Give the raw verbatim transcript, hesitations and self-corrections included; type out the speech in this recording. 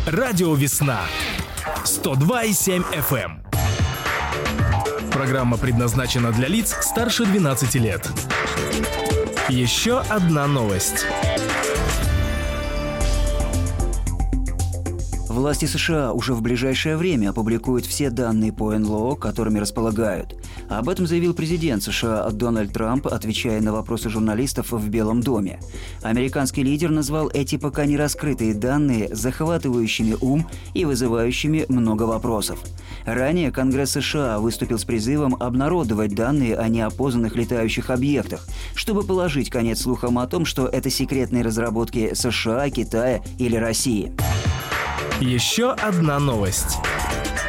Радио «Весна». сто два и семь эф эм. Программа предназначена для лиц старше двенадцати лет. Еще одна новость. Власти США уже в ближайшее время опубликуют все данные по эн эл о, которыми располагают. Об этом заявил президент США Дональд Трамп, отвечая на вопросы журналистов в Белом доме. Американский лидер назвал эти пока не раскрытые данные захватывающими ум и вызывающими много вопросов. Ранее Конгресс США выступил с призывом обнародовать данные о неопознанных летающих объектах, чтобы положить конец слухам о том, что это секретные разработки США, Китая или России. Еще одна новость.